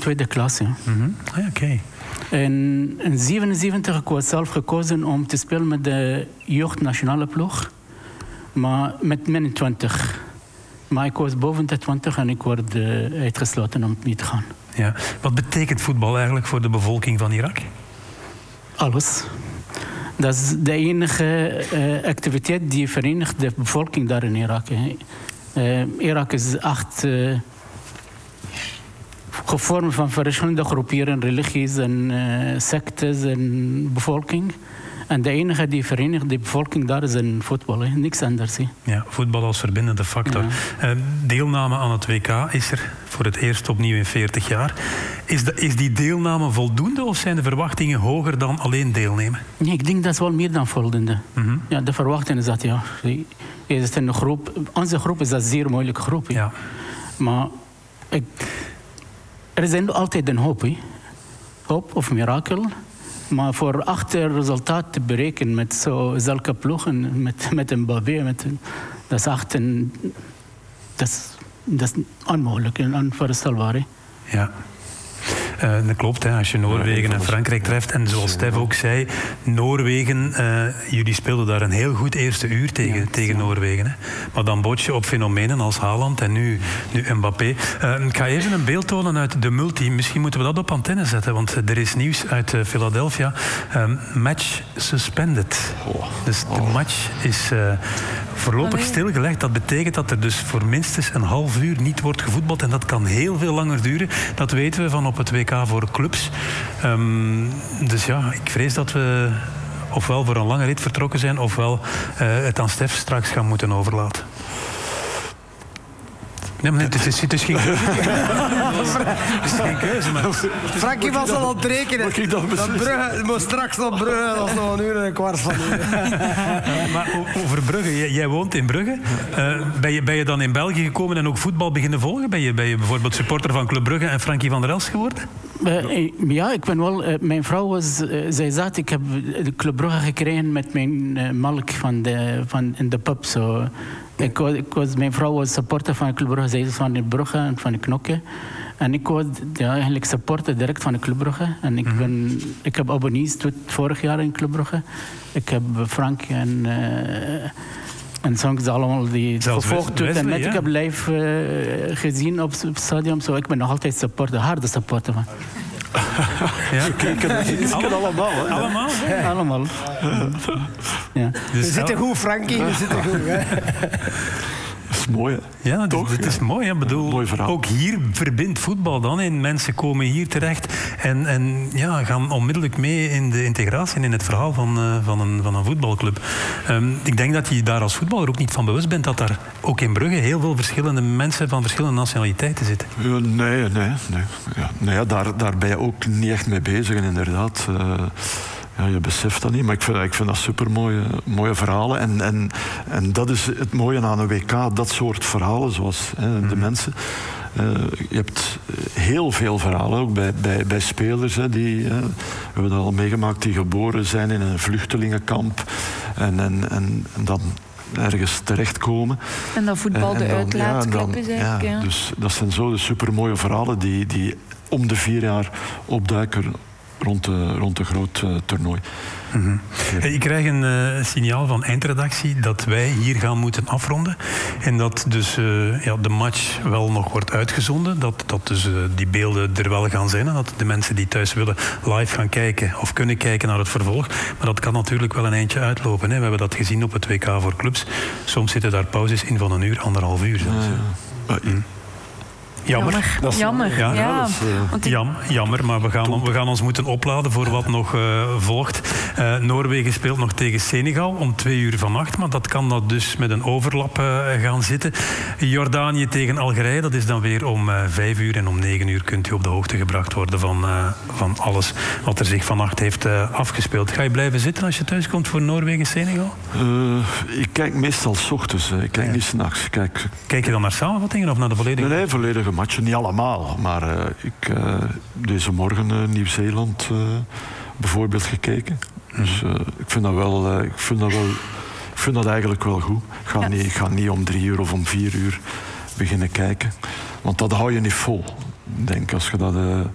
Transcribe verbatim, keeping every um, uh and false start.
tweede klas. Ja. Mm-hmm. Ah, Oké. Okay. In negentien zevenenzeventig ik was zelf gekozen om te spelen met de jeugdnationale ploeg. Maar met min twintig. Maar ik was boven de twintig en ik werd uh, uitgesloten om niet te gaan. Ja. Wat betekent voetbal eigenlijk voor de bevolking van Irak? Alles. Dat is de enige uh, activiteit die verenigt de bevolking daar in Irak. Uh, Irak is echt uh, gevormd van verschillende groeperingen, religies en uh, sectes en bevolking. En de enige die verenigt de bevolking daar is in voetbal. Hè. Niks anders. Hè. Ja, voetbal als verbindende factor. Ja. Uh, deelname aan het W K is er voor het eerst opnieuw in veertig jaar. Is, de, is die deelname voldoende of zijn de verwachtingen hoger dan alleen deelnemen? Nee, ik denk dat is wel meer dan voldoende. Mm-hmm. Ja, de verwachting is dat, ja. Is een groep, onze groep is een zeer moeilijke groep. Hè. Ja. Maar ik, er is altijd een hoop. Hè. Hoop of mirakel. Maar voor achter resultaat te berekenen met zo zulke ploegen, met, met een Mbappé, met een, dat is echt een, dat is, dat is onmogelijk en onvoorstelbaar. Hè. Ja. Uh, dat klopt, hè, als je Noorwegen en Frankrijk treft. En zoals Stef ook zei, Noorwegen, uh, jullie speelden daar een heel goed eerste uur tegen, ja, tegen Noorwegen. Hè. Maar dan boot je op fenomenen als Haaland en nu, nu Mbappé. Uh, ik ga even een beeld tonen uit de multi. Misschien moeten we dat op antenne zetten, want er is nieuws uit uh, Philadelphia. Uh, match suspended. Oh. Dus de match is uh, voorlopig stilgelegd. Dat betekent dat er dus voor minstens een half uur niet wordt gevoetbald. En dat kan heel veel langer duren. Dat weten we van op het W K voor clubs. Um, dus ja, ik vrees dat we ofwel voor een lange rit vertrokken zijn, ofwel uh, het aan Stef straks gaan moeten overlaten. Nee, maar het is, het is geen keuze. Het is geen keuze, maar... Frankie was al aan het rekenen. Ik dat Brugge, moet straks naar Brugge, dat is nog een uur en een kwart van uur. Maar over Brugge, jij, jij woont in Brugge. Uh, ben, je, ben je dan in België gekomen en ook voetbal beginnen volgen? Ben je, ben je bijvoorbeeld supporter van Club Brugge en Frankie van der Elst geworden? Uh, ja, ik ben wel... Uh, mijn vrouw was... Uh, zij zei, ik heb de Club Brugge gekregen met mijn uh, melk van de, van, in de pub. So. Ik was, ik was, mijn vrouw was supporter van Club Brugge. Zij is van de Brugge en van de Knokke. En ik was ja, eigenlijk supporter direct van de Club Brugge. En ik, ben, ik heb abonnees tot vorig jaar in Club Brugge. Ik heb Frank en... Uh, En songs allemaal die gevolgd tot en met. Ja. Ik heb live uh, gezien op het stadion. So, ik ben nog altijd supporter, harde supporter van. Ja, ik ken allemaal. Hè? Allemaal? Ja. Allemaal. Ja. Dus we zitten goed, Frankie. We zitten goed. Hè? Dat is mooi, hè? Ja, toch? Het is mooi. Ik bedoel, mooi verhaal. Ook hier verbindt voetbal dan in. Mensen komen hier terecht en, en ja, gaan onmiddellijk mee in de integratie en in het verhaal van, uh, van, een, van een voetbalclub. Um, ik denk dat je daar als voetballer ook niet van bewust bent dat daar ook in Brugge heel veel verschillende mensen van verschillende nationaliteiten zitten. Ja, nee, nee. nee. Ja, nee ja, daar, daar ben je ook niet echt mee bezig, inderdaad. Uh, Ja, je beseft dat niet, maar ik vind, ik vind dat supermooie mooie verhalen. En, en, en dat is het mooie aan een W K, dat soort verhalen, zoals hè, de mm. mensen. Uh, je hebt heel veel verhalen, ook bij, bij, bij spelers. Hè, die, uh, we hebben dat al meegemaakt, die geboren zijn in een vluchtelingenkamp. En, en, en, en dan ergens terechtkomen. En dat voetbal en, en de dan, uitlaatklep ja, is eigenlijk. Ja, ja. Dus dat zijn zo de supermooie verhalen die, die om de vier jaar opduiken rond de, rond de groot uh, toernooi. Mm-hmm. Ik krijg een uh, signaal van eindredactie dat wij hier gaan moeten afronden. En dat dus uh, ja, de match wel nog wordt uitgezonden. Dat, dat dus uh, die beelden er wel gaan zijn. En dat de mensen die thuis willen live gaan kijken of kunnen kijken naar het vervolg. Maar dat kan natuurlijk wel een eindje uitlopen. Hè. We hebben dat gezien op het W K voor clubs. Soms zitten daar pauzes in van een uur, anderhalf uur zelfs. Ja. Mm. Jammer. Jammer, dat is, jammer. Ja. Ja. Dat is, uh, die... Jam, jammer, maar we gaan, we gaan ons moeten opladen voor wat nog uh, volgt. Uh, Noorwegen speelt nog tegen Senegal om twee uur vannacht, maar dat kan dat dus met een overlap uh, gaan zitten. Jordanië tegen Algerije, dat is dan weer om uh, vijf uur en om negen uur kunt u op de hoogte gebracht worden van, uh, van alles wat er zich vannacht heeft uh, afgespeeld. Ga je blijven zitten als je thuis komt voor Noorwegen-Senegal? Uh, ik kijk meestal 's ochtends, ik kijk ja. niet 's nachts. Kijk... kijk je dan naar samenvattingen of naar de volledige? Nee, nee volledige matchen, niet allemaal. Maar uh, ik uh, deze morgen uh, Nieuw-Zeeland uh, bijvoorbeeld gekeken. Dus uh, ik vind dat wel, uh, ik vind dat wel, ik vind dat eigenlijk wel goed. Ik ga, ja. niet, ik ga niet om drie uur of om vier uur beginnen kijken, want dat hou je niet vol. Ik denk als je dat uh,